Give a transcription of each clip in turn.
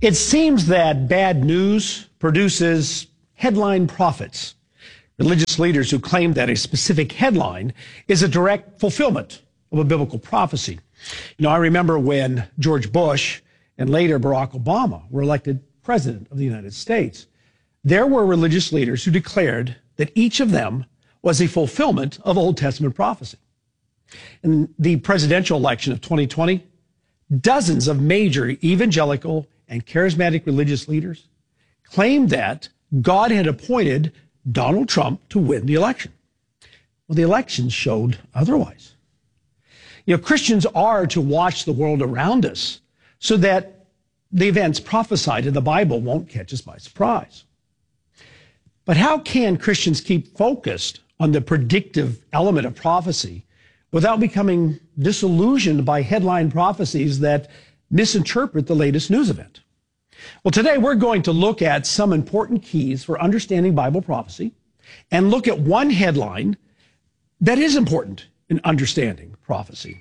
It seems that bad news produces headline prophets. Religious leaders who claim that a specific headline is a direct fulfillment of a biblical prophecy. I remember when George Bush and later Barack Obama were elected president of the United States. There were religious leaders who declared that each of them was a fulfillment of Old Testament prophecy. In the presidential election of 2020, dozens of major evangelical and charismatic religious leaders claimed that God had appointed Donald Trump to win the election. Well, the election showed otherwise. Christians are to watch the world around us so that the events prophesied in the Bible won't catch us by surprise. But how can Christians keep focused on the predictive element of prophecy without becoming disillusioned by headline prophecies that misinterpret the latest news event? Well, today we're going to look at some important keys for understanding Bible prophecy and look at one headline that is important in understanding prophecy.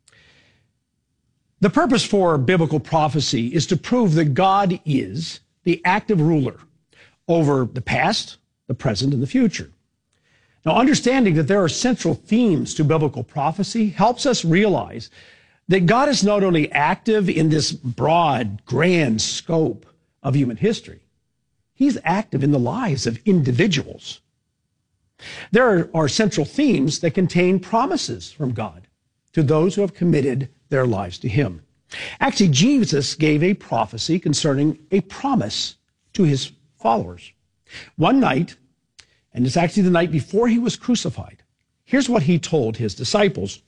The purpose for biblical prophecy is to prove that God is the active ruler over the past, the present, and the future. Now, understanding that there are central themes to biblical prophecy helps us realize that God is not only active in this broad, grand scope of human history, he's active in the lives of individuals. There are central themes that contain promises from God to those who have committed their lives to him. Actually, Jesus gave a prophecy concerning a promise to his followers. One night, and it's actually the night before he was crucified, here's what he told his disciples.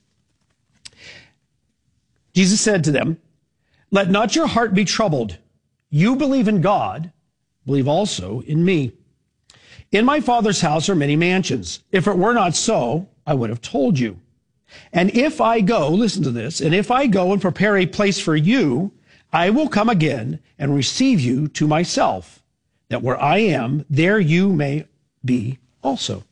Jesus said to them, "Let not your heart be troubled. You believe in God, believe also in me. In my Father's house are many mansions. If it were not so, I would have told you. And if I go," listen to this, "and if I go and prepare a place for you, I will come again and receive you to myself, that where I am, there you may be also."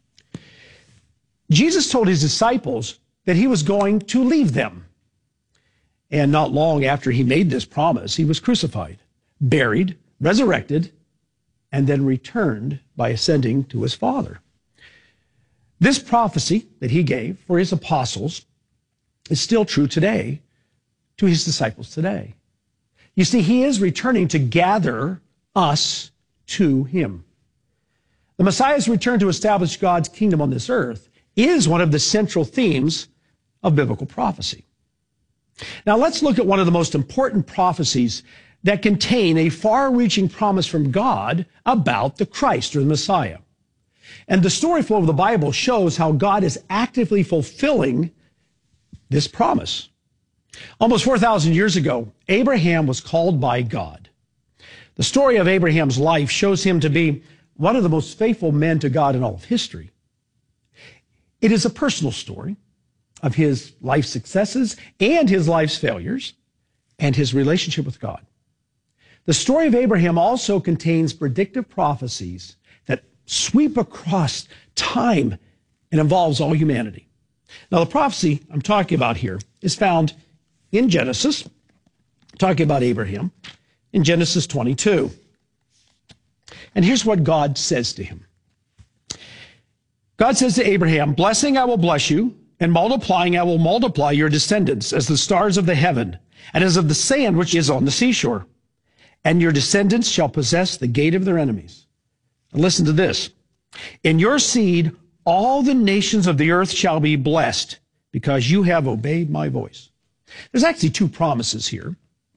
Jesus told his disciples that he was going to leave them. And not long after he made this promise, he was crucified, buried, resurrected, and then returned by ascending to his Father. This prophecy that he gave for his apostles is still true today to his disciples today. You see, he is returning to gather us to him. The Messiah's return to establish God's kingdom on this earth is one of the central themes of biblical prophecy. Now let's look at one of the most important prophecies that contain a far-reaching promise from God about the Christ or the Messiah. And the story flow of the Bible shows how God is actively fulfilling this promise. Almost 4,000 years ago, Abraham was called by God. The story of Abraham's life shows him to be one of the most faithful men to God in all of history. It is a personal story of his life successes and his life's failures and his relationship with God. The story of Abraham also contains predictive prophecies that sweep across time and involves all humanity. Now, the prophecy I'm talking about here is found in Genesis, talking about Abraham, in Genesis 22. And here's what God says to him. God says to Abraham, "Blessing I will bless you, and multiplying I will multiply your descendants as the stars of the heaven, and as of the sand which is on the seashore. And your descendants shall possess the gate of their enemies." And listen to this. "In your seed, all the nations of the earth shall be blessed, because you have obeyed my voice." There's actually two promises here.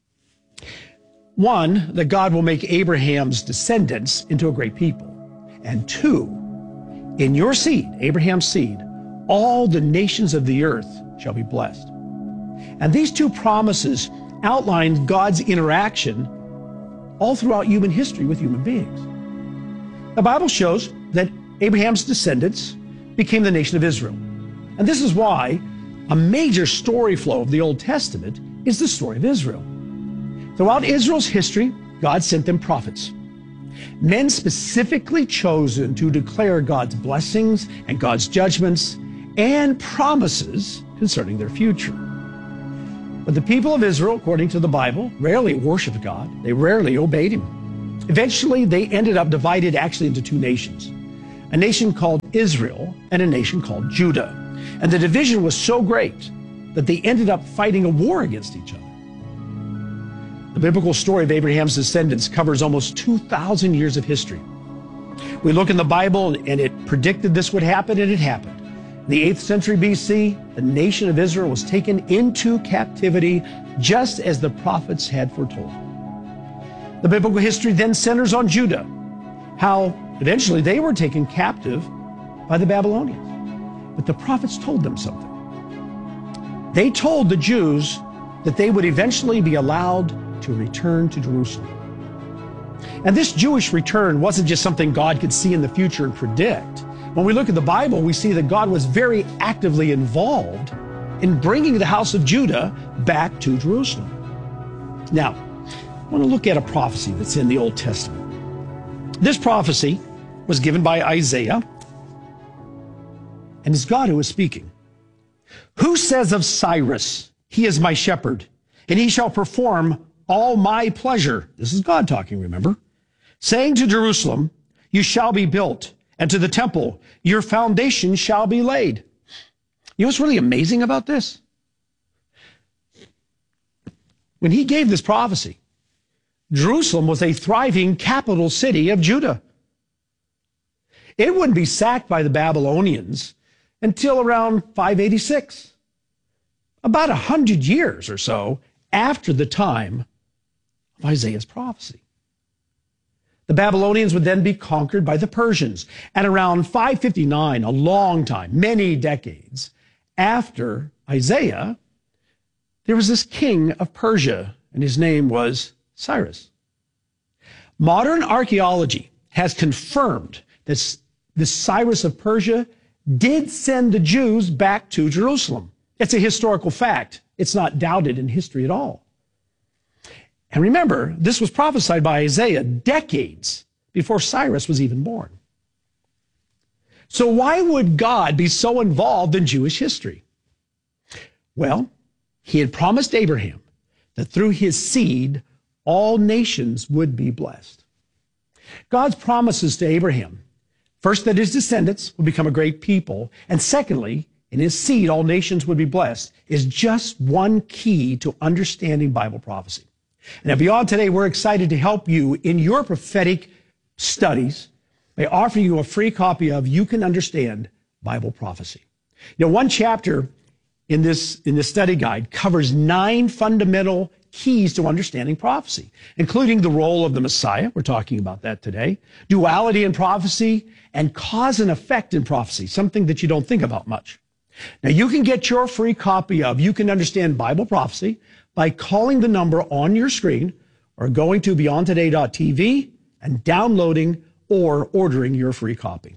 One, that God will make Abraham's descendants into a great people. And two, in your seed, Abraham's seed, all the nations of the earth shall be blessed. And these two promises outline God's interaction all throughout human history with human beings. The Bible shows that Abraham's descendants became the nation of Israel. And this is why a major story flow of the Old Testament is the story of Israel. Throughout Israel's history, God sent them prophets, men specifically chosen to declare God's blessings and God's judgments and promises concerning their future. But the people of Israel, according to the Bible, rarely worshiped God. They rarely obeyed him. Eventually, they ended up divided actually into two nations, a nation called Israel and a nation called Judah. And the division was so great that they ended up fighting a war against each other. The biblical story of Abraham's descendants covers almost 2,000 years of history. We look in the Bible and it predicted this would happen, and it happened. In the 8th century BC, the nation of Israel was taken into captivity just as the prophets had foretold. The biblical history then centers on Judah, how eventually they were taken captive by the Babylonians. But the prophets told them something. They told the Jews that they would eventually be allowed to return to Jerusalem. And this Jewish return wasn't just something God could see in the future and predict. When we look at the Bible, we see that God was very actively involved in bringing the house of Judah back to Jerusalem. Now, I want to look at a prophecy that's in the Old Testament. This prophecy was given by Isaiah, and it's God who is speaking. Who says of Cyrus, he is my shepherd, and he shall perform all my pleasure? This is God talking, remember? Saying to Jerusalem, you shall be built, and to the temple, your foundation shall be laid. You know what's really amazing about this? When he gave this prophecy, Jerusalem was a thriving capital city of Judah. It wouldn't be sacked by the Babylonians until around 586, about 100 years or so after the time of Isaiah's prophecy. The Babylonians would then be conquered by the Persians. And around 559, a long time, many decades after Isaiah, there was this king of Persia, and his name was Cyrus. Modern archaeology has confirmed that this Cyrus of Persia did send the Jews back to Jerusalem. It's a historical fact. It's not doubted in history at all. And remember, this was prophesied by Isaiah decades before Cyrus was even born. So why would God be so involved in Jewish history? Well, he had promised Abraham that through his seed, all nations would be blessed. God's promises to Abraham, first, that his descendants would become a great people, and secondly, in his seed, all nations would be blessed, is just one key to understanding Bible prophecy. And at Beyond Today, we're excited to help you in your prophetic studies by offering you a free copy of You Can Understand Bible Prophecy. You know, one chapter in this study guide covers 9 fundamental keys to understanding prophecy, including the role of the Messiah, we're talking about that today, duality in prophecy, and cause and effect in prophecy, something that you don't think about much. Now, you can get your free copy of You Can Understand Bible Prophecy by calling the number on your screen or going to beyondtoday.tv and downloading or ordering your free copy.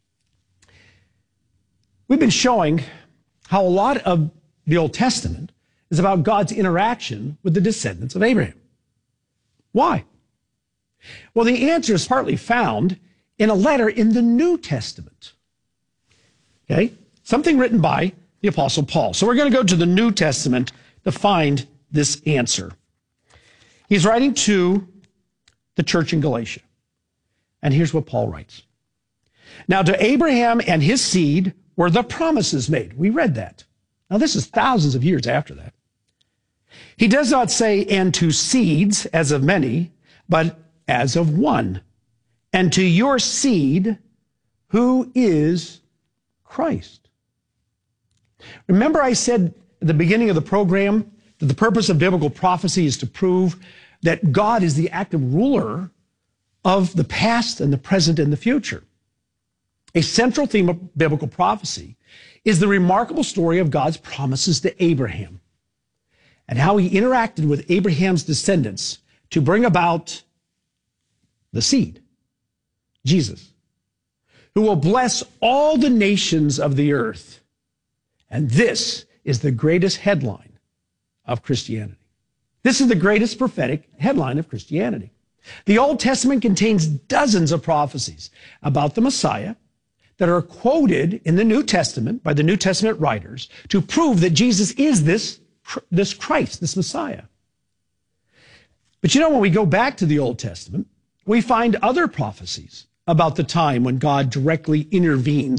We've been showing how a lot of the Old Testament is about God's interaction with the descendants of Abraham. Why? Well, the answer is partly found in a letter in the New Testament. Okay? Something written by the Apostle Paul. So we're going to go to the New Testament to find this answer. He's writing to the church in Galatia. And here's what Paul writes. Now to Abraham and his seed were the promises made. We read that. Now this is thousands of years after that. He does not say, and to seeds as of many, but as of one. And to your seed, who is Christ. Remember I said at the beginning of the program that the purpose of biblical prophecy is to prove that God is the active ruler of the past and the present and the future. A central theme of biblical prophecy is the remarkable story of God's promises to Abraham and how he interacted with Abraham's descendants to bring about the seed, Jesus, who will bless all the nations of the earth. And this is the greatest headline of Christianity. This is the greatest prophetic headline of Christianity. The Old Testament contains dozens of prophecies about the Messiah that are quoted in the New Testament by the New Testament writers to prove that Jesus is this this Christ, this Messiah. But you know, when we go back to the Old Testament, we find other prophecies about the time when God directly intervenes